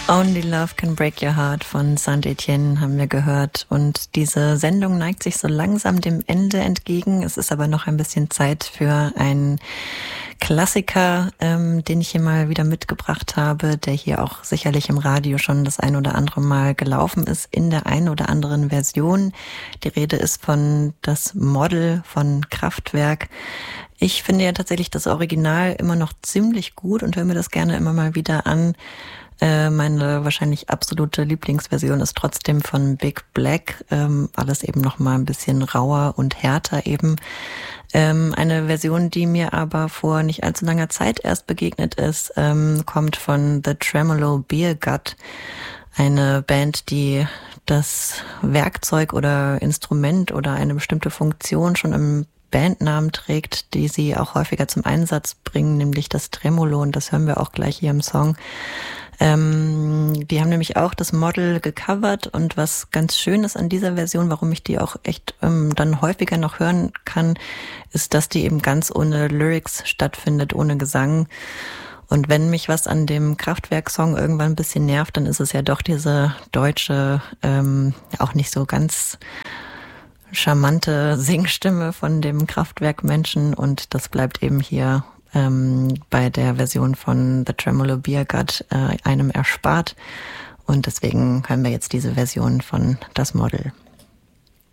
Only Love Can Break Your Heart von Saint-Etienne haben wir gehört. Und diese Sendung neigt sich so langsam dem Ende entgegen. Es ist aber noch ein bisschen Zeit für einen Klassiker, den ich hier mal wieder mitgebracht habe, der hier auch sicherlich im Radio schon das ein oder andere Mal gelaufen ist, in der ein oder anderen Version. Die Rede ist von Das Model von Kraftwerk. Ich finde ja tatsächlich das Original immer noch ziemlich gut und höre mir das gerne immer mal wieder an. Meine wahrscheinlich absolute Lieblingsversion ist trotzdem von Big Black, alles eben noch mal ein bisschen rauer und härter eben. Eine Version, die mir aber vor nicht allzu langer Zeit erst begegnet ist, kommt von The Tremolo Beer Gut, eine Band, die das Werkzeug oder Instrument oder eine bestimmte Funktion schon im Bandnamen trägt, die sie auch häufiger zum Einsatz bringen, nämlich das Tremolo, und das hören wir auch gleich hier im Song. Die haben nämlich auch das Model gecovert, und was ganz schön ist an dieser Version, warum ich die auch echt dann häufiger noch hören kann, ist, dass die eben ganz ohne Lyrics stattfindet, ohne Gesang. Und wenn mich was an dem Kraftwerk-Song irgendwann ein bisschen nervt, dann ist es ja doch diese deutsche, auch nicht so ganz charmante Singstimme von dem Kraftwerk-Menschen, und das bleibt eben hier bei der Version von The Tremolo Beer Gut einem erspart, und deswegen hören wir jetzt diese Version von Das Model.